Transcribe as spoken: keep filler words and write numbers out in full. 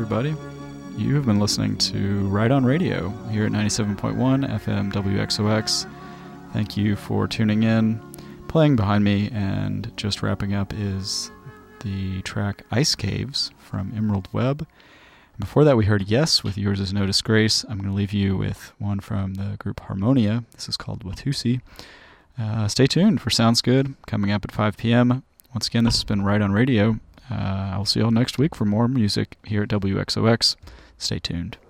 everybody. You have been listening to Right On Radio here at ninety-seven point one F M W X O X. Thank you for tuning in. Playing behind me and just wrapping up is the track Ice Caves from Emerald Web. Before that, we heard Yes with Yours Is No Disgrace. I'm going to leave you with one from the group Harmonia. This is called Watusi. Uh, stay tuned for Sounds Good coming up at five p.m. Once again, this has been Right On Radio. Uh, I'll see you all next week for more music here at W X O X. Stay tuned.